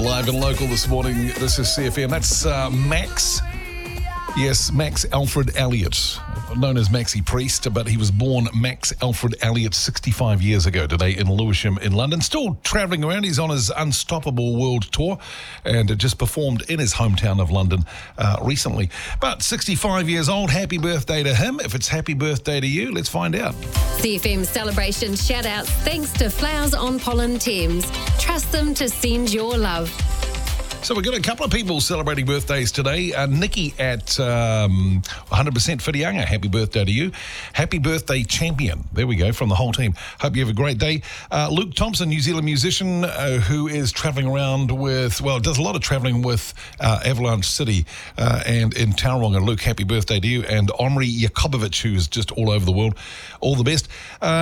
Live and local this morning. This is CFM. That's Max. Yes, Max Alfred Elliott, known as Maxi Priest, but he was born Max Alfred Elliott 65 years ago today in Lewisham in London. Still travelling around. He's on his Unstoppable World Tour and just performed in his hometown of London recently. But 65 years old, happy birthday to him. If it's happy birthday to you, let's find out. CFM celebration shout-outs thanks to Flowers on Pollen Thames. Trust them to send your love. So we've got a couple of people celebrating birthdays today. Nikki at 100% Whitianga. Happy birthday to you. Happy birthday, champion. There we go, from the whole team. Hope you have a great day. Luke Thompson, New Zealand musician who is travelling around with, does a lot of travelling with Avalanche City and in Tauranga. Luke, happy birthday to you. And Omri Jakobovich, who's just all over the world. All the best.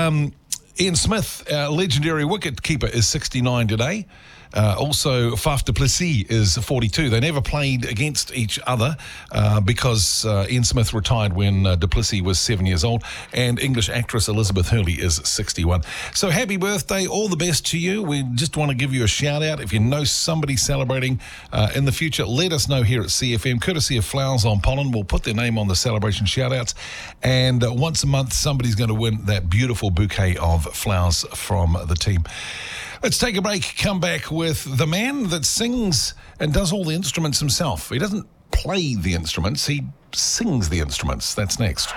Ian Smith, legendary wicket keeper, is 69 today. Also, Faf du Plessis is 42. They never played against each other because Ian Smith retired when du Plessis was 7 years old, and English actress Elizabeth Hurley is 61. So happy birthday, all the best to you. We just want to give you a shout out. If you know somebody celebrating in the future, let us know here at CFM, courtesy of Flowers on Pollen. We'll put their name on the celebration shout outs, and once a month somebody's going to win that beautiful bouquet of flowers from the team. Let's take a break, come back with the man that sings and does all the instruments himself. He doesn't play the instruments, he sings the instruments. That's next.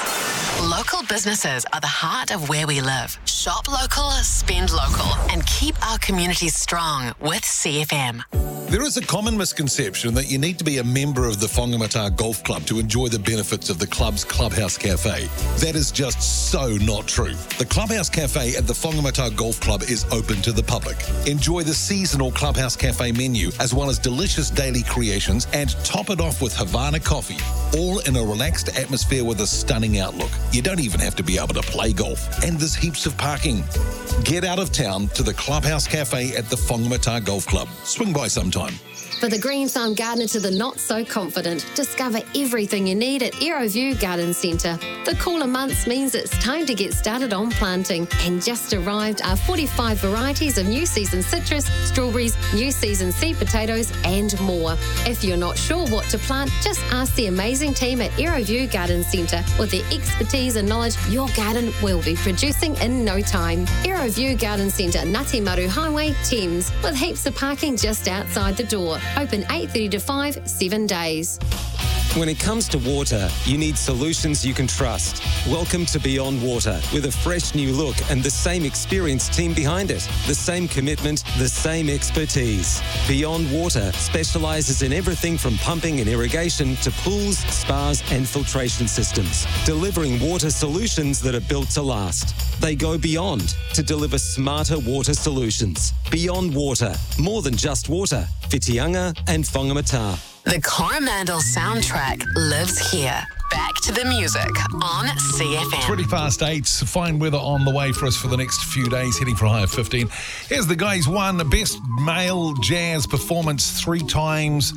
Local businesses are the heart of where we live. Shop local, spend local, and keep our communities strong with CFM. There is a common misconception that you need to be a member of the Whangamata Golf Club to enjoy the benefits of the club's Clubhouse Cafe. That is just so not true. The Clubhouse Cafe at the Whangamata Golf Club is open to the public. Enjoy the seasonal Clubhouse Cafe menu, as well as delicious daily creations, and top it off with Havana coffee, all in a relaxed atmosphere with a stunning outlook. You don't even have to be able to play golf, and there's heaps of parking. Get out of town to the Clubhouse Cafe at the Whangamata Golf Club. Swing by sometime. For the green thumb gardener to the not-so-confident, discover everything you need at Aeroview Garden Centre. The cooler months means it's time to get started on planting. And just arrived are 45 varieties of new season citrus, strawberries, new season seed potatoes and more. If you're not sure what to plant, just ask the amazing team at Aeroview Garden Centre. With their expertise and knowledge, your garden will be producing in no time. Aeroview Garden Centre, Ngati Maru Highway, Thames, with heaps of parking just outside the door. Open 8:30 to 5, 7 days. When it comes to water, you need solutions you can trust. Welcome to Beyond Water, with a fresh new look and the same experienced team behind it. The same commitment, the same expertise. Beyond Water specialises in everything from pumping and irrigation to pools, spas and filtration systems, delivering water solutions that are built to last. They go beyond to deliver smarter water solutions. Beyond Water, more than just water. Whitianga and Whangamata. The Coromandel soundtrack lives here. Back to the music on CFM. 20 past 8, fine weather on the way for us for the next few days, heading for a high of 15. Here's the guy who's won Best Male Jazz Performance 3 times,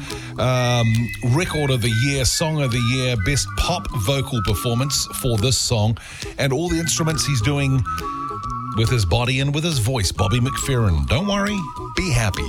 Record of the Year, Song of the Year, Best Pop Vocal Performance for this song, and all the instruments he's doing with his body and with his voice, Bobby McFerrin. Don't worry, be happy.